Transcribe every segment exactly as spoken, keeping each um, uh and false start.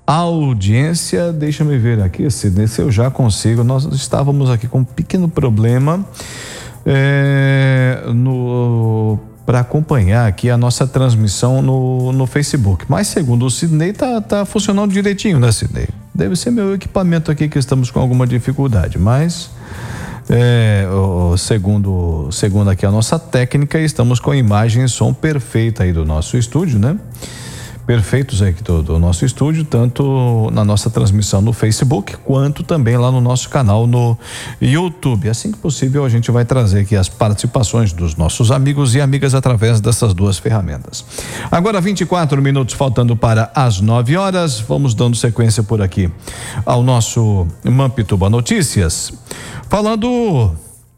audiência. Deixa-me ver aqui, Sidney, se eu já consigo. Nós estávamos aqui com um pequeno problema é, no para acompanhar aqui a nossa transmissão no, no Facebook. Mas segundo o Sidney, tá, tá funcionando direitinho, né, Sidney? Deve ser meu equipamento aqui que estamos com alguma dificuldade, mas é, o, segundo, segundo aqui a nossa técnica, estamos com imagem e som perfeita aí do nosso estúdio, né? Perfeitos aqui do, do nosso estúdio, tanto na nossa transmissão no Facebook, quanto também lá no nosso canal no YouTube. Assim que possível, a gente vai trazer aqui as participações dos nossos amigos e amigas através dessas duas ferramentas. Agora, vinte e quatro minutos faltando para as nove horas, vamos dando sequência por aqui ao nosso Mampituba Notícias, falando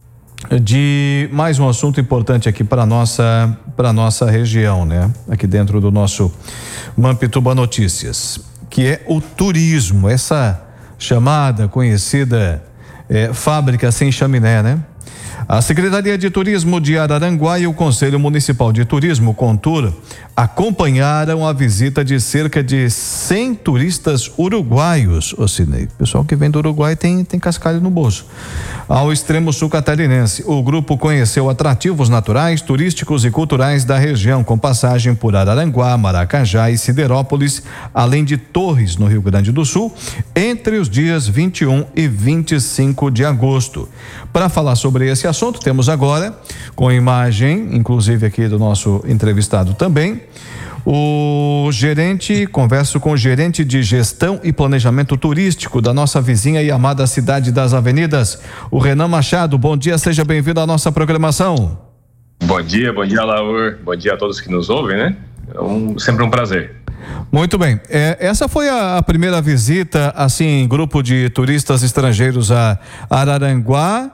de mais um assunto importante aqui para nossa para nossa região, né? Aqui dentro do nosso Mampituba Notícias, que é o turismo, essa chamada, conhecida é, fábrica sem chaminé, né? A Secretaria de Turismo de Araranguá e o Conselho Municipal de Turismo, Contur, acompanharam a visita de cerca de cem turistas uruguaios, ô Sidney. Pessoal que vem do Uruguai tem, tem cascalho no bolso. Ao extremo sul catarinense, o grupo conheceu atrativos naturais, turísticos e culturais da região, com passagem por Araranguá, Maracajá e Siderópolis, além de Torres, no Rio Grande do Sul, entre os dias vinte e um e vinte e cinco de agosto. Para falar sobre esse assunto, temos agora, com imagem, inclusive aqui do nosso entrevistado também, o gerente, converso com o gerente de gestão e planejamento turístico da nossa vizinha e amada cidade das avenidas, o Renan Machado. Bom dia, seja bem-vindo à nossa programação. Bom dia, bom dia, Laur. Bom dia a todos que nos ouvem, né? É um, sempre um prazer. Muito bem, é, essa foi a, a primeira visita, assim, em grupo de turistas estrangeiros a Araranguá,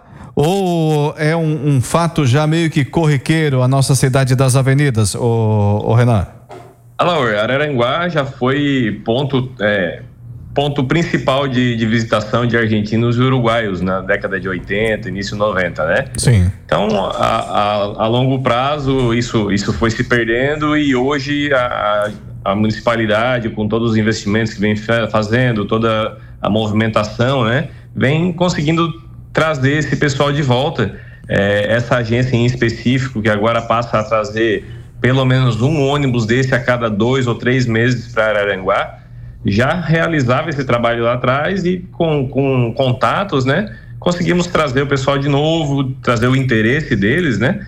ou é um, um fato já meio que corriqueiro a nossa cidade das avenidas, ô, ô Renan? Alô, Araranguá já foi ponto, é, ponto principal de, de visitação de argentinos e uruguaios na década de oitenta, início noventa, né? Sim. Então, a, a, a longo prazo, isso, isso foi se perdendo e hoje a, a municipalidade, com todos os investimentos que vem fazendo, toda a movimentação, né? Vem conseguindo trazer esse pessoal de volta. É, essa agência em específico, que agora passa a trazer pelo menos um ônibus desse a cada dois ou três meses para Araranguá, já realizava esse trabalho lá atrás e com, com contatos, né, conseguimos trazer o pessoal de novo, trazer o interesse deles, né.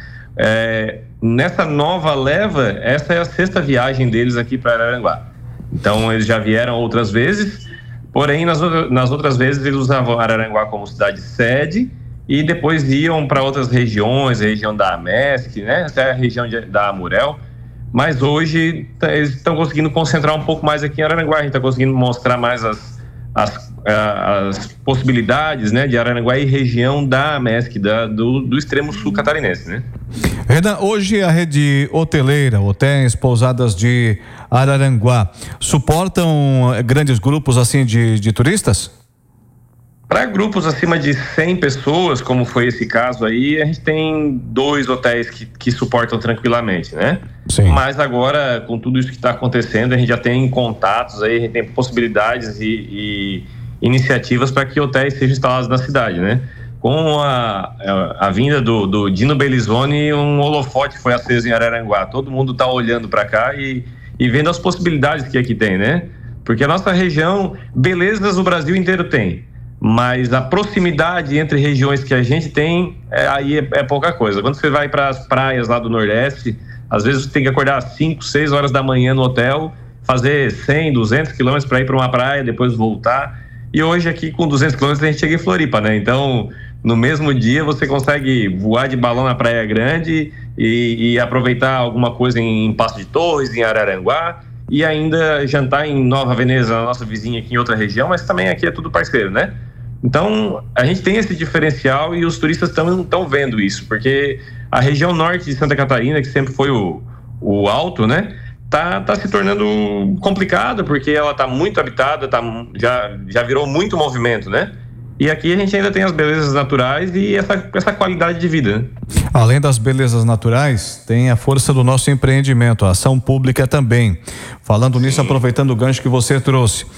É, nessa nova leva, essa é a sexta viagem deles aqui para Araranguá. Então eles já vieram outras vezes, porém nas, nas outras vezes eles usavam Araranguá como cidade sede e depois iam para outras regiões, a região da Amesc, né, até a região de, da Amurel, mas hoje tá, eles estão conseguindo concentrar um pouco mais aqui em Araranguá, a gente está conseguindo mostrar mais as, as, as possibilidades, né, de Araranguá e região da Amesc, da, do, do extremo sul catarinense, né. Renan, hoje a rede hoteleira, hotéis, pousadas de Araranguá, suportam grandes grupos assim de, de turistas? Para grupos acima de cem pessoas, como foi esse caso aí, a gente tem dois hotéis que, que suportam tranquilamente, né? Sim. Mas agora, com tudo isso que está acontecendo, a gente já tem contatos aí, a gente tem possibilidades e, e iniciativas para que hotéis sejam instalados na cidade, né? Com a, a, a vinda do, do Dino Bellizoni, um holofote foi aceso em Araranguá. Todo mundo está olhando para cá e, e vendo as possibilidades que aqui tem, né? Porque a nossa região, belezas o Brasil inteiro tem, mas a proximidade entre regiões que a gente tem, é, aí é, é pouca coisa. Quando você vai para as praias lá do Nordeste, às vezes você tem que acordar às cinco, seis horas da manhã no hotel, fazer cem, duzentos quilômetros para ir para uma praia, depois voltar. E hoje aqui com duzentos quilômetros a gente chega em Floripa, né? Então, no mesmo dia você consegue voar de balão na Praia Grande e, e aproveitar alguma coisa em, em Passo de Torres, em Araranguá, e ainda jantar em Nova Veneza, a nossa vizinha aqui em outra região, mas também aqui é tudo parceiro, né? Então, a gente tem esse diferencial e os turistas estão vendo isso, porque a região norte de Santa Catarina, que sempre foi o, o alto, né, tá, tá se tornando complicada, porque ela tá muito habitada, tá, já, já virou muito movimento, né? E aqui a gente ainda tem as belezas naturais e essa, essa qualidade de vida, né? Além das belezas naturais, tem a força do nosso empreendimento, a ação pública também. Falando nisso, aproveitando o gancho que você trouxe,